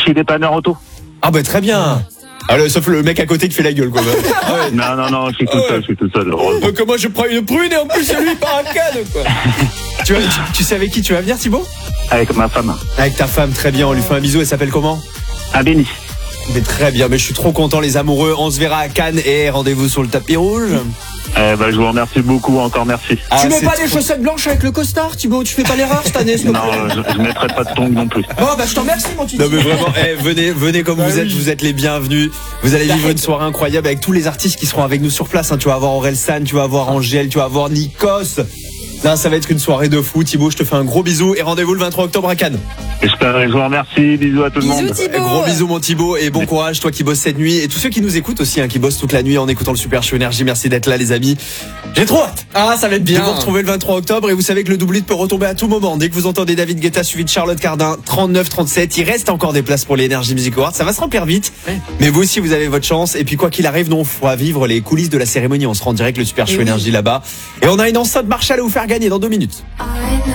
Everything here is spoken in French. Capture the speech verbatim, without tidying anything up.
suis dépanneur auto. Ah bah très bien. Alors, sauf le mec à côté qui fait la gueule, quoi. Ah ouais. Non, non, non, je suis tout Ah ouais. seul, je suis tout seul. Donc moi je prends une prune et en plus lui il part à Cannes, quoi. tu, vois, tu, tu sais avec qui tu vas venir, Thibaut? Avec ma femme. Avec ta femme, très bien. On lui fait un bisou. Elle s'appelle comment? À Béni. Mais très bien. Mais je suis trop content, les amoureux. On se verra à Cannes et rendez-vous sur le tapis rouge. Eh ben, je vous remercie beaucoup, encore merci. Ah, tu mets c'est pas trop... les chaussettes blanches avec le costard, Thibaut? Tu fais pas l'erreur cette année, s'il te Non, plaît? je, je mettrai pas de tongs non plus. Bon, bah je t'en remercie, mon Titi. Non mais vraiment, eh, venez, venez comme Bah vous oui. êtes, vous êtes les bienvenus. Vous allez vivre une soirée incroyable avec tous les artistes qui seront avec nous sur place. Hein. Tu vas avoir Orelsan, tu vas avoir Angèle, tu vas avoir Nikos. Là, ça va être une soirée de fou. Thibaut, je te fais un gros bisou et rendez-vous le vingt-trois octobre à Cannes. J'espère, je vous remercie, bisous à tout le Bisous, monde. Thibaut. Gros bisous mon Thibaut et bon courage toi qui bosses cette nuit et tous ceux qui nous écoutent aussi hein, qui bossent toute la nuit en écoutant le Super Show Énergie. Merci d'être là les amis. J'ai trop hâte. Ah, ça va être De bien. vous retrouver le vingt-trois octobre et vous savez que le double hit peut retomber à tout moment. Dès que vous entendez David Guetta suivi de Charlotte Cardin, trente-neuf trente-sept, il reste encore des places pour les Energy Music Awards. Ça va se remplir vite. Ouais. Mais vous aussi vous avez votre chance et puis quoi qu'il arrive, nous on fera vivre les coulisses de la cérémonie. On se rend direct le Super Show oui. Énergie là-bas et on a une enceinte Marshall à vous faire gagner dans deux minutes. I know